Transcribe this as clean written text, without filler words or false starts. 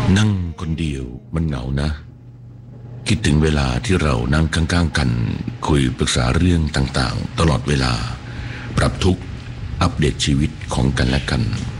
นั่งคนเดียวมันเหงานะคิดถึงเวลาที่เรานั่งข้างๆกันคุยปรึกษาเรื่องต่างๆตลอดเวลาปรับทุกข์อัปเดตชีวิตของกันและกัน